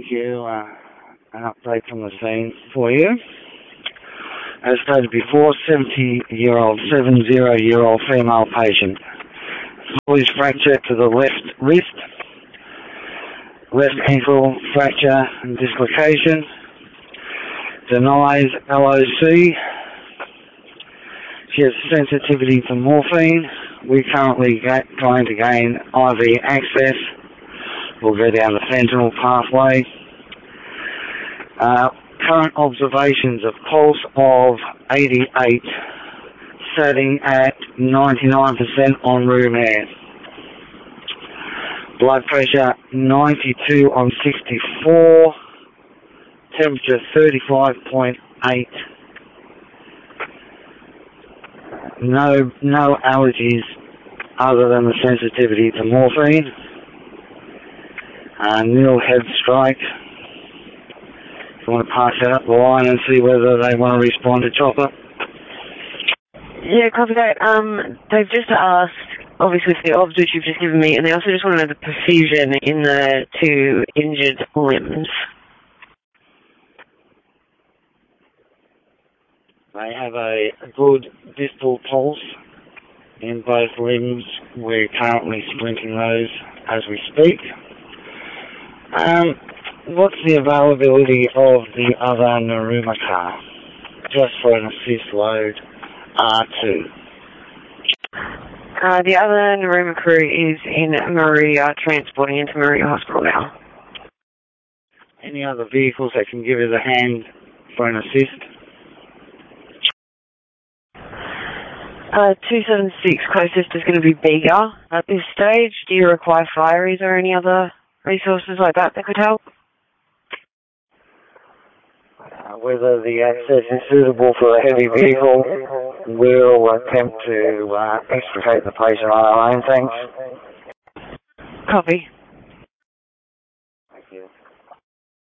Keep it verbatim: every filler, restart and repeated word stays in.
thank you. Uh, an update from the scene for you. As stated before, seventy-year-old, seventy-year-old female patient. Fully fracture to the left wrist, left ankle fracture and dislocation. Denies L O C. She has sensitivity to morphine. We're currently ga- trying to gain I V access. We'll go down the fentanyl pathway. Uh, current observations of pulse of eighty-eight, setting at ninety-nine percent on room air. Blood pressure ninety-two on sixty-four. Temperature thirty-five point eight. No, no allergies other than the sensitivity to morphine. Uh, nil head strike. If you want to pass that up the line and see whether they want to respond to chopper. Yeah, copy that. Um, they've just asked, obviously, for the obs which you've just given me, and they also just want to know the perfusion in the two injured limbs. They have a good distal pulse in both limbs. We're currently splinting those as we speak. Um, what's the availability of the other Naruma car? Just for an assist load R two. Uh, the other Naruma crew is in Maria, transporting into Maria Hospital now. Any other vehicles that can give us a hand for an assist? Uh, two seven six closest is going to be bigger at this stage. Do you require fireys or any other resources like that that could help? Uh, whether the access is suitable for a heavy vehicle, we'll attempt to uh, extricate the patient on our own, thanks. Copy.